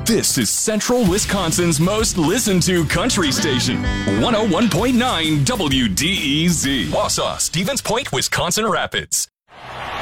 This is Central Wisconsin's most listened to country station, 101.9 WDEZ. Wausau, Stevens Point, Wisconsin Rapids.